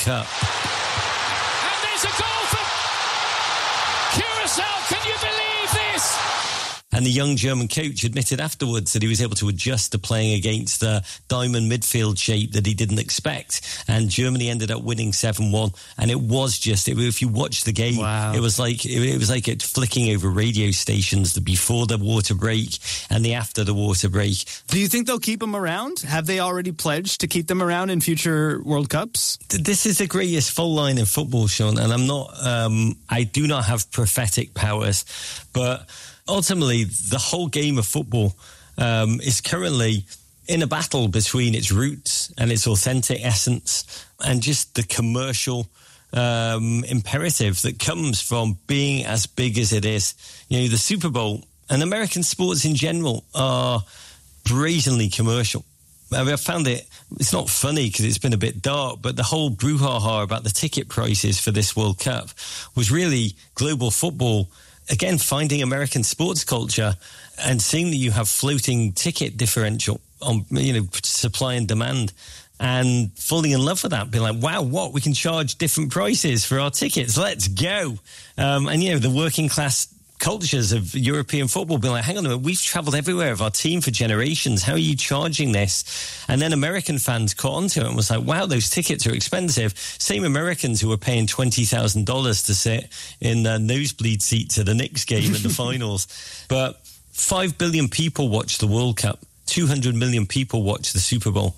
Cup. And there's a goal for Curacao. Can you believe this? And the young German coach admitted afterwards that he was able to adjust to playing against the diamond midfield shape that he didn't expect. And Germany ended up winning 7-1. And it was just, if you watch the game, wow. it was like it flicking over radio stations, the before the water break and the after the water break. Do you think they'll keep them around? Have they already pledged to keep them around in future World Cups? This is the greatest fault line in football, Sean. And I do not have prophetic powers, but ultimately, the whole game of football is currently in a battle between its roots and its authentic essence and just the commercial imperative that comes from being as big as it is. You know, the Super Bowl and American sports in general are brazenly commercial. I mean, I found it's not funny because it's been a bit dark, but the whole brouhaha about the ticket prices for this World Cup was really global football. Again, finding American sports culture and seeing that you have floating ticket differential on, supply and demand, and falling in love with that, being like, wow, we can charge different prices for our tickets. Let's go. The working class cultures of European football being like, hang on a minute, we've travelled everywhere of our team for generations. How are you charging this? And then American fans caught onto it and was like, wow, those tickets are expensive. Same Americans who were paying $20,000 to sit in the nosebleed seats at the Knicks game in the finals. But 5 billion people watch the World Cup. 200 million people watch the Super Bowl.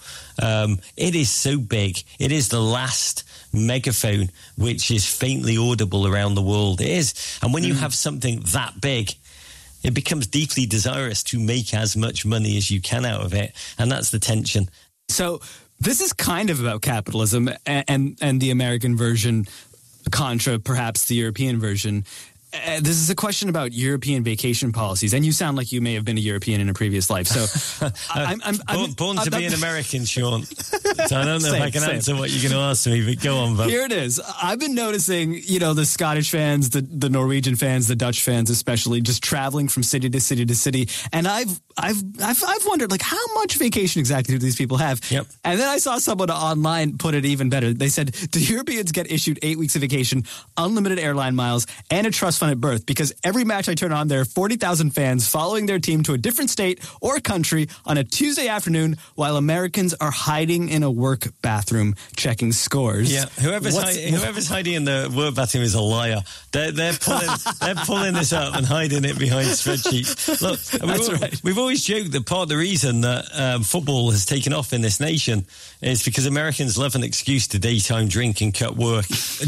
It is so big. It is the last megaphone which is faintly audible around the world. It is. And when you have something that big, it becomes deeply desirous to make as much money as you can out of it. And that's the tension. So this is kind of about capitalism and the American version contra perhaps the European version. This is a question about European vacation policies, and you sound like you may have been a European in a previous life. So, I'm born to be an American, Sean. So I don't know if I can answer what you're going to ask me, but go on. Bob. Here it is. I've been noticing, the Scottish fans, the Norwegian fans, the Dutch fans, especially, just traveling from city to city to city, and I've wondered, like, how much vacation exactly do these people have? Yep. And then I saw someone online put it even better. They said, do Europeans get issued 8 weeks of vacation, unlimited airline miles, and a trust fund at birth? Because every match I turn on, there are 40,000 fans following their team to a different state or country on a Tuesday afternoon, while Americans are hiding in a work bathroom checking scores. Yeah, whoever's hiding in the work bathroom is a liar. They're pulling this up and hiding it behind spreadsheets. Look, we've always joked that part of the reason that football has taken off in this nation is because Americans love an excuse to daytime drink and cut work.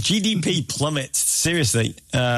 GDP plummets, seriously,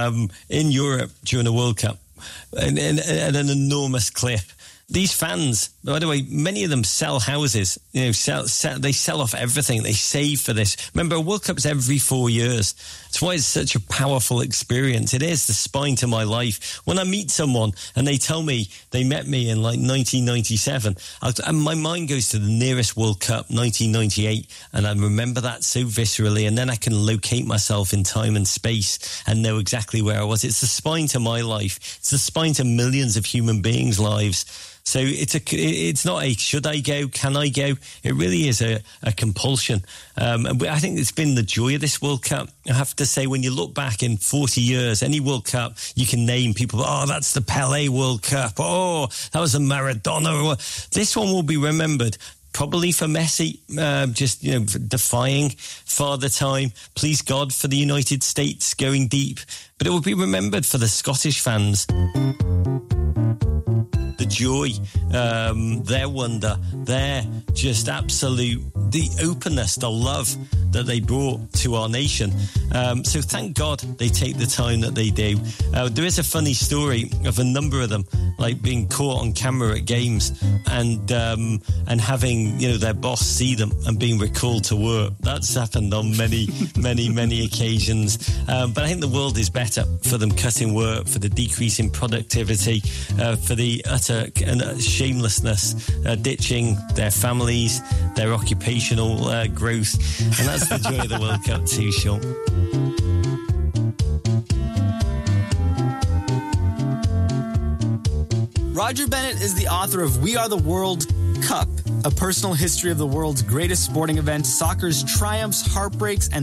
in Europe during the World Cup at an enormous clip. These fans, by the way, many of them sell houses. They sell off everything. They save for this. Remember, a World Cup's every 4 years. That's why it's such a powerful experience. It is the spine to my life. When I meet someone and they tell me they met me in like 1997, and my mind goes to the nearest World Cup, 1998, and I remember that so viscerally. And then I can locate myself in time and space and know exactly where I was. It's the spine to my life. It's the spine to millions of human beings' lives. So it's not a should I go, can I go? It really is a compulsion. And I think it's been the joy of this World Cup. I have to say, when you look back in 40 years, any World Cup, you can name people, that's the Pelé World Cup. Oh, that was a Maradona. This one will be remembered probably for Messi, defying Father Time. Please God for the United States going deep. But it will be remembered for the Scottish fans. The joy, their wonder, their just absolute, the openness, the love that they brought to our nation. So thank God they take the time that they do. There is a funny story of a number of them, like being caught on camera at games and having, their boss see them and being recalled to work. That's happened on many, many, many occasions. But I think the world is better for them cutting work, for the decrease in productivity, for the utter shamelessness, ditching their families, their occupational growth. And that's the joy of the World Cup too, Sean. Roger Bennett is the author of We Are the World Cup, a personal history of the world's greatest sporting event, soccer's triumphs, heartbreaks, and